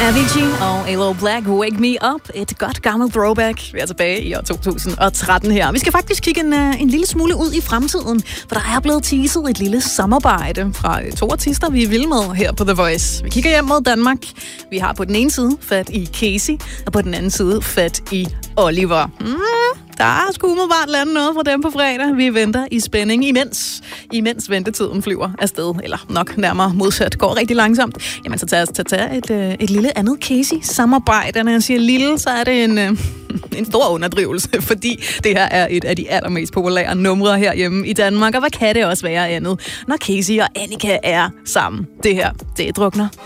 Avicii og A.Lo Black, Wake Me Up. Et godt gammelt throwback. Vi er tilbage i år 2013 her. Vi skal faktisk kigge en lille smule ud i fremtiden, for der er blevet teaset et lille samarbejde fra 2 artister, vi er vilde med her på The Voice. Vi kigger hjem mod Danmark. Vi har på den ene side fat i Casey, og på den anden side fat i Oliver. Der er sgu umiddelbart landet noget fra dem på fredag. Vi venter i spænding, imens ventetiden flyver afsted. Eller nok nærmere modsat, går rigtig langsomt. Jamen, så tage et lille andet Casey-samarbejde. Når jeg siger lille, så er det en stor underdrivelse, fordi det her er et af de allermest populære numre herhjemme i Danmark. Og hvad kan det også være andet, når Casey og Annika er sammen? Det her, det drukner.